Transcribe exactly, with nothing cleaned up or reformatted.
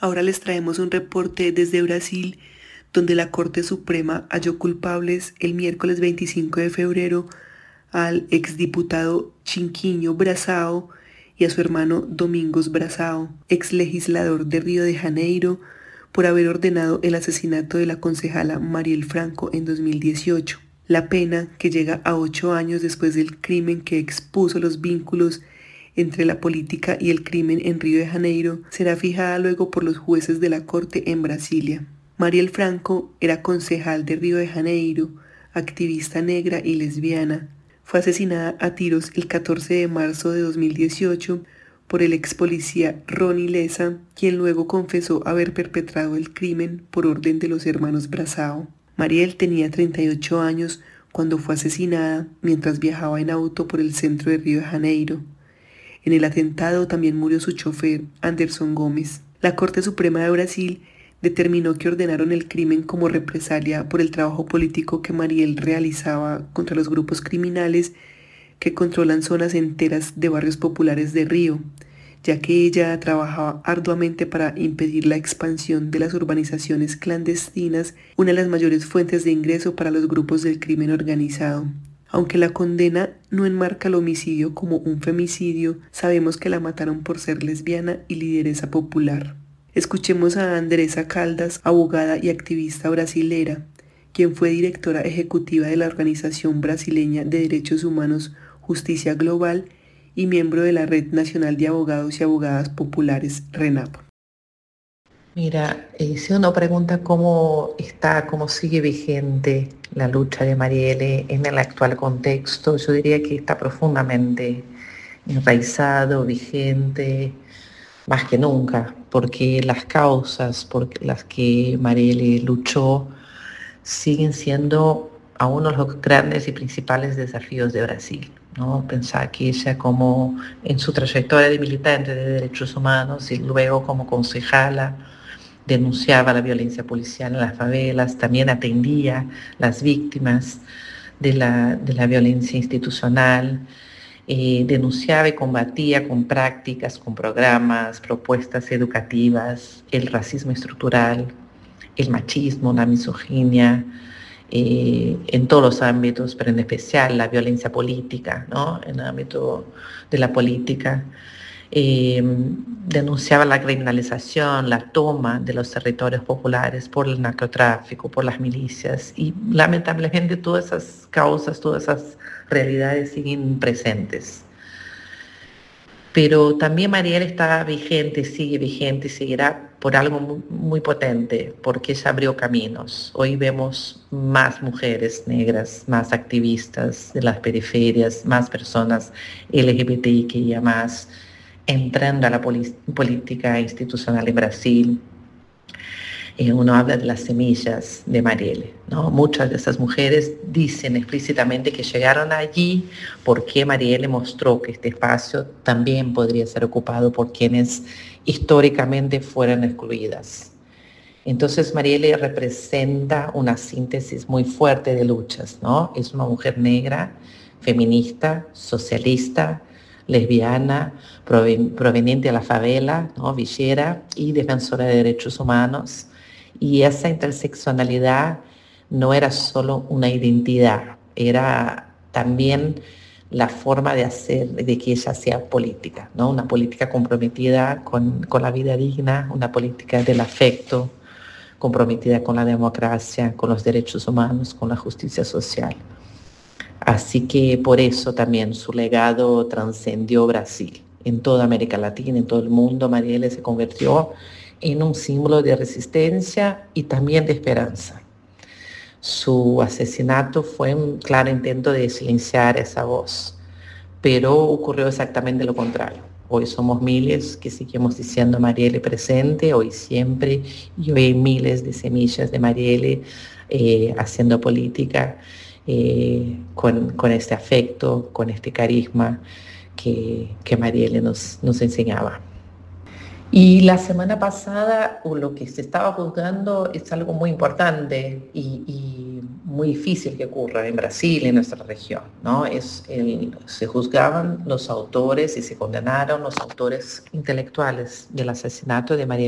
Ahora les traemos un reporte desde Brasil, donde la Corte Suprema halló culpables el miércoles veinticinco de febrero al exdiputado Chinquinho Braçao y a su hermano Domingos Braçao, exlegislador de Río de Janeiro, por haber ordenado el asesinato de la concejala Marielle Franco en dos mil dieciocho. La pena, que llega a ocho años después del crimen que expuso los vínculos entre la política y el crimen en Río de Janeiro, será fijada luego por los jueces de la Corte en Brasilia. Marielle Franco era concejal de Río de Janeiro, activista negra y lesbiana. Fue asesinada a tiros el catorce de marzo de dos mil dieciocho por el ex policía Rony Lessa, quien luego confesó haber perpetrado el crimen por orden de los hermanos Braçao. Marielle tenía treinta y ocho años cuando fue asesinada mientras viajaba en auto por el centro de Río de Janeiro. En el atentado también murió su chofer, Anderson Gómez. La Corte Suprema de Brasil determinó que ordenaron el crimen como represalia por el trabajo político que Marielle realizaba contra los grupos criminales que controlan zonas enteras de barrios populares de Río, ya que ella trabajaba arduamente para impedir la expansión de las urbanizaciones clandestinas, una de las mayores fuentes de ingreso para los grupos del crimen organizado. Aunque la condena no enmarca el homicidio como un femicidio, sabemos que la mataron por ser lesbiana y lideresa popular. Escuchemos a Andressa Caldas, abogada y activista brasilera, quien fue directora ejecutiva de la Organización Brasileña de Derechos Humanos Justicia Global y miembro de la Red Nacional de Abogados y Abogadas Populares, RENAP. Mira, eh, si uno pregunta cómo está, cómo sigue vigente la lucha de Marielle en el actual contexto, yo diría que está profundamente enraizado, vigente, más que nunca, porque las causas por las que Marielle luchó siguen siendo a uno de los grandes y principales desafíos de Brasil, ¿no? Pensar que ella, como en su trayectoria de militante de derechos humanos y luego como concejala, denunciaba la violencia policial en las favelas, también atendía las víctimas de la, de la violencia institucional, eh, denunciaba y combatía con prácticas, con programas, propuestas educativas, el racismo estructural, el machismo, la misoginia, eh, en todos los ámbitos, pero en especial la violencia política, ¿no? En el ámbito de la política. Eh, denunciaba la criminalización, la toma de los territorios populares por el narcotráfico, por las milicias, y lamentablemente todas esas causas, todas esas realidades siguen presentes. Pero también Marielle está vigente, sigue vigente y seguirá por algo muy, muy potente, porque ella abrió caminos. Hoy vemos más mujeres negras, más activistas de las periferias, más personas L G B T I Q I A más, entrando a la poli- política institucional en Brasil. Eh, uno habla de las semillas de Marielle, ¿no? Muchas de esas mujeres dicen explícitamente que llegaron allí porque Marielle mostró que este espacio también podría ser ocupado por quienes históricamente fueron excluidas. Entonces Marielle representa una síntesis muy fuerte de luchas, ¿no? Es una mujer negra, feminista, socialista, lesbiana, proveniente de la favela, ¿no? Villera, y defensora de derechos humanos. Y esa interseccionalidad no era solo una identidad, era también la forma de hacer, de que ella sea política, ¿no? Una política comprometida con, con la vida digna, una política del afecto, comprometida con la democracia, con los derechos humanos, con la justicia social. Así que por eso también su legado trascendió Brasil. En toda América Latina, en todo el mundo, Marielle se convirtió en un símbolo de resistencia y también de esperanza. Su asesinato fue un claro intento de silenciar esa voz, pero ocurrió exactamente lo contrario. Hoy somos miles que seguimos diciendo Marielle presente, hoy siempre, y hoy hay miles de semillas de Marielle eh, haciendo política eh, con, con este afecto, con este carisma que, que Marielle nos, nos enseñaba. Y la semana pasada lo que se estaba juzgando es algo muy importante y, y muy difícil que ocurra en Brasil, en nuestra región, ¿no? Es el, se juzgaban los autores y se condenaron los autores intelectuales del asesinato de Marielle